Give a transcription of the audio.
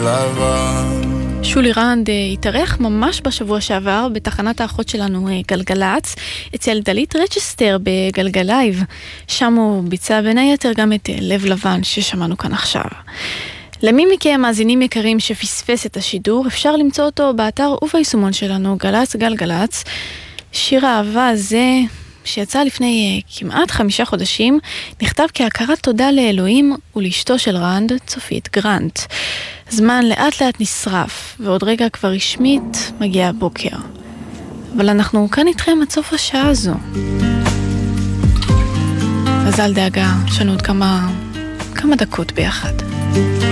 לבן. שולי רנד התארח ממש בשבוע שעבר בתחנת האחות שלנו גלגלץ אצל דלית רצ'סטר בגלגלייב. שם הוא ביצע בין היתר גם את לב לבן ששמענו כאן עכשיו. למי מכם מאזינים יקרים שפספס את השידור, אפשר למצוא אותו באתר וביישומון שלנו גלץ גלגלץ. שיר האהבה הזה שיצא לפני כמעט 5 חודשים נכתב כהכרת תודה לאלוהים ולאשתו של רנד, צופית גרנט. זמן לאט לאט נשרף, ועוד רגע כבר רשמית מגיע הבוקר. אבל אנחנו כאן איתכם עד סוף השעה הזו. אז אל דאגה, יש לנו עוד כמה דקות ביחד.